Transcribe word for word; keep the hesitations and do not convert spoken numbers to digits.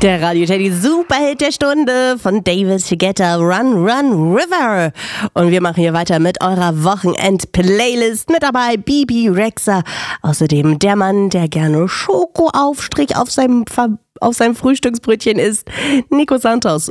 Der Radio Teddy Superhit der Stunde von David Guetta, Run Run River. Und wir machen hier weiter mit eurer Wochenend-Playlist. Mit dabei Bebe Rexha. Außerdem der Mann, der gerne Schokoaufstrich auf seinem, auf seinem Frühstücksbrötchen isst, Nico Santos.